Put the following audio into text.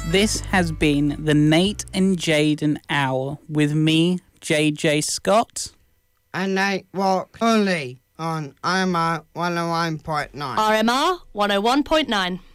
This has been the Nate and Jaden Hour with me, JJ Scott. And Nate Walk only on RMR 101.9. RMR 101.9.